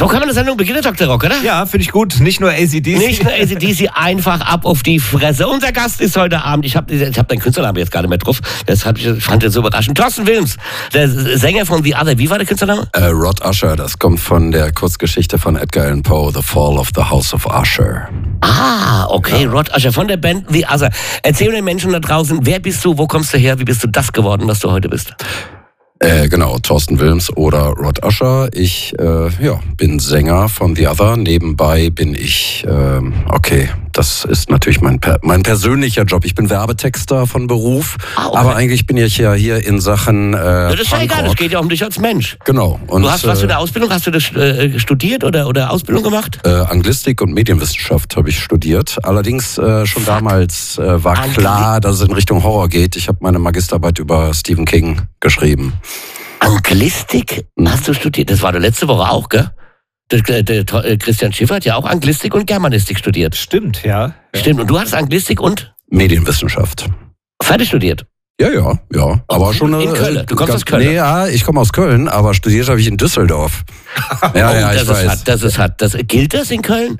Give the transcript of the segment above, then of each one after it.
So kann man eine Sendung beginnen, Dr. Rock, oder? Ja, finde ich gut. Nicht nur AC/DC. Nicht nur AC/DC, einfach ab auf die Fresse. Unser Gast ist heute Abend, ich hab deinen Künstlernamen jetzt gar nicht mehr drauf, ich fand den so überraschend. Thorsten Wilms, der Sänger von The Other. Wie war der Künstlername? Rod Usher, das kommt von der Kurzgeschichte von Edgar Allan Poe, The Fall of the House of Usher. Ah, okay, ja. Rod Usher von der Band The Other. Erzähl den Menschen da draußen, wer bist du, wo kommst du her, wie bist du das geworden, was du heute bist? Genau, Thorsten Wilms oder Rod Usher. Ich bin Sänger von The Other. Nebenbei bin ich, das ist natürlich mein persönlicher Job. Ich bin Werbetexter von Beruf, aber eigentlich bin ich ja hier in Sachen das ist ja egal, es geht ja um dich als Mensch. Genau. Und, du hast was für eine Ausbildung? Hast du das studiert oder Ausbildung gemacht? Anglistik und Medienwissenschaft habe ich studiert. Allerdings schon damals war klar, dass es in Richtung Horror geht. Ich habe meine Magisterarbeit über Stephen King geschrieben. Anglistik hast du studiert? Das war der letzte Woche auch, gell? Der Christian Schiffer hat ja auch Anglistik und Germanistik studiert. Stimmt, ja. Stimmt, und du hattest Anglistik und? Medienwissenschaft. Fertig studiert? Ja. Aber schon in Köln. Du kommst aus Köln? Nee, ja, ich komme aus Köln, aber studiert habe ich in Düsseldorf. Ja, ich weiß. Gilt das in Köln?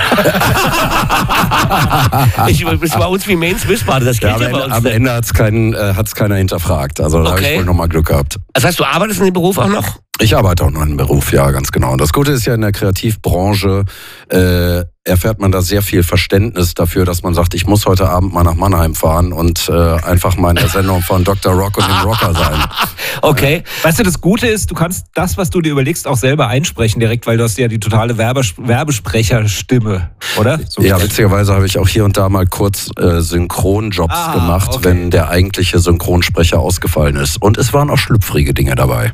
Das war uns wie Mainz Wiesbaden, das gilt ja bei uns. Am Ende hat's keiner hinterfragt. Also da habe ich wohl nochmal Glück gehabt. Das heißt, du arbeitest in dem Beruf auch noch? Ich arbeite auch noch in dem Beruf, ja, ganz genau. Und das Gute ist ja, in der Kreativbranche erfährt man da sehr viel Verständnis dafür, dass man sagt, ich muss heute Abend mal nach Mannheim fahren und einfach mal in der Sendung von Dr. Rock und dem Rocker sein. Okay. Weißt du, das Gute ist, du kannst das, was du dir überlegst, auch selber einsprechen direkt, weil du hast ja die totale Werbesprecherstimme, oder? So ja, witzigerweise habe ich auch hier und da mal kurz Synchronjobs gemacht, wenn der eigentliche Synchronsprecher ausgefallen ist. Und es waren auch schlüpfrige Dinge dabei.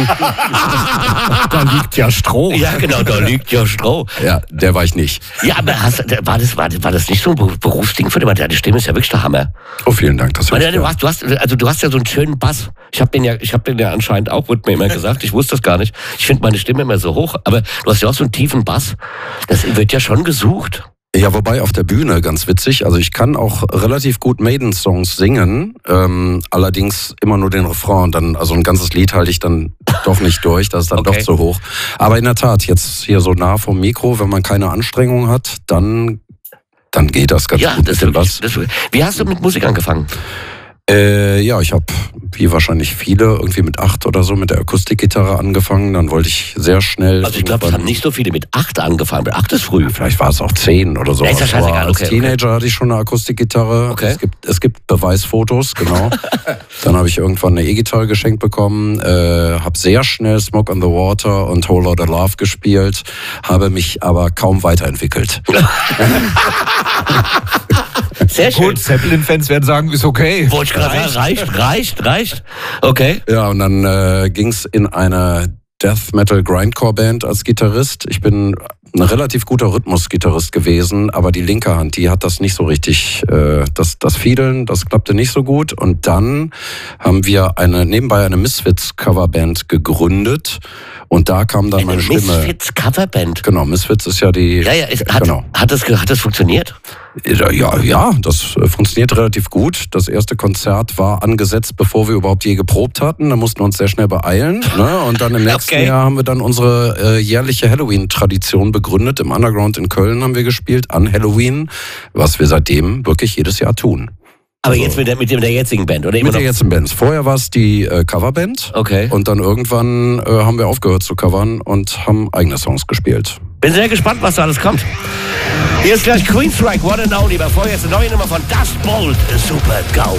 Da liegt ja Stroh. Ja, genau, da liegt ja Stroh. Ja, der war ich nicht. Ja, aber war das nicht so ein Berufsding für dich? Deine Stimme ist ja wirklich der Hammer. Oh, vielen Dank. Das du hast ja so einen schönen Bass. Ich hab den ja anscheinend auch, wurde mir immer gesagt. Ich wusste das gar nicht. Ich finde meine Stimme immer so hoch. Aber du hast ja auch so einen tiefen Bass. Das wird ja schon gesucht. Ja, wobei auf der Bühne, ganz witzig, also ich kann auch relativ gut Maiden-Songs singen, allerdings immer nur den Refrain und dann, also ein ganzes Lied halte ich dann doch nicht durch, das ist dann doch zu hoch. Aber in der Tat, jetzt hier so nah vom Mikro, wenn man keine Anstrengung hat, dann geht das ganz gut mit dem Bass. Wie hast du mit Musik angefangen? Ich habe, wie wahrscheinlich viele, irgendwie mit 8 oder so mit der Akustikgitarre angefangen. Dann wollte ich sehr schnell... Also ich glaube, es haben nicht so viele mit 8 angefangen. Mit 8 ist früh. Vielleicht war es auch 10 oder so. Ist ja scheißegal. Als Teenager hatte ich schon eine Akustikgitarre. Okay. Es gibt Beweisfotos, genau. Dann habe ich irgendwann eine E-Gitarre geschenkt bekommen. Habe sehr schnell Smoke on the Water und Whole Lotta Love gespielt. Habe mich aber kaum weiterentwickelt. Sehr schön. Gut, Zeppelin-Fans werden sagen, ist okay. Wollte ich gerade sagen, reicht. Okay. Ja, und dann ging's in eine Death Metal Grindcore Band als Gitarrist. Ich bin ein relativ guter Rhythmusgitarrist gewesen, aber die linke Hand, die hat das nicht so richtig, das Fiedeln, das klappte nicht so gut. Und dann haben wir nebenbei eine Misfits-Coverband gegründet. Und da kam dann meine Stimme. Misfits-Coverband? Genau, Misfits ist ja die... Hat das funktioniert? Ja, das funktioniert relativ gut. Das erste Konzert war angesetzt, bevor wir überhaupt je geprobt hatten. Da mussten wir uns sehr schnell beeilen. Ne? Und dann im nächsten Jahr haben wir dann unsere jährliche Halloween-Tradition begründet. Im Underground in Köln haben wir gespielt an Halloween, was wir seitdem wirklich jedes Jahr tun. Aber jetzt mit der jetzigen Band, oder? Mit der jetzigen Band. Vorher war es die Coverband. Okay. Und dann irgendwann haben wir aufgehört zu covern und haben eigene Songs gespielt. Bin sehr gespannt, was da alles kommt. Hier ist gleich Queenstrike, One and Only. Bevor jetzt eine neue Nummer von Dust Bolt, Super Go.